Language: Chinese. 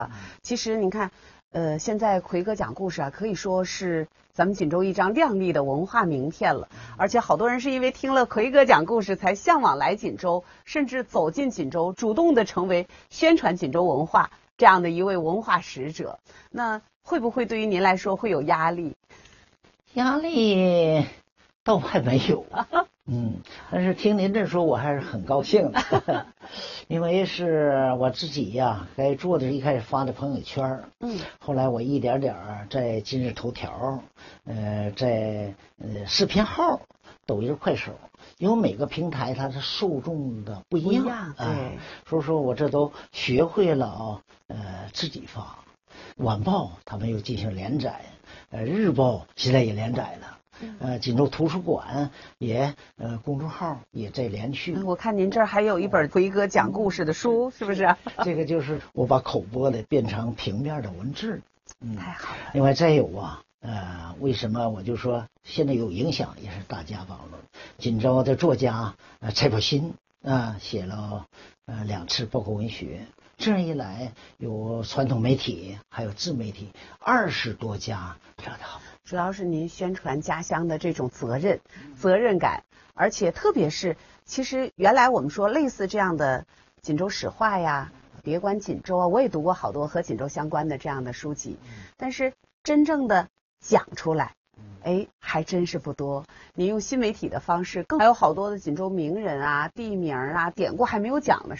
其实您看，现在奎哥讲故事啊，可以说是咱们锦州一张亮丽的文化名片了。而且好多人是因为听了奎哥讲故事，才向往来锦州，甚至走进锦州，主动的成为宣传锦州文化这样的一位文化使者。那会不会对于您来说会有压力？ 压力倒还没有。但是听您这说，我还是很高兴的，因为是我自己呀，该做的是一开始发的朋友圈，后来我一点点在今日头条，在视频号、抖音、快手，因为每个平台它的受众的不一样， 对， 所以说我这都学会了自己发。晚报他们又进行连载，日报现在也连载了。锦州图书馆也公众号也在连续。 我看您这儿还有一本奎哥讲故事的书，是不是？ 这个就是我把口播的变成平面的文字。 太好了。 另外再有为什么我就说现在有影响也是大家网络。锦州的作家蔡宝新写了2次报告文学。这样一来，有传统媒体，还有自媒体20多家，非常的好。 主要是您宣传家乡的这种责任感，而且特别是，其实原来我们说类似这样的锦州史话呀、别观锦州啊，我也读过好多和锦州相关的这样的书籍，但是真正的讲出来，还真是不多。您用新媒体的方式，还有好多的锦州名人啊、地名啊、典故还没有讲呢。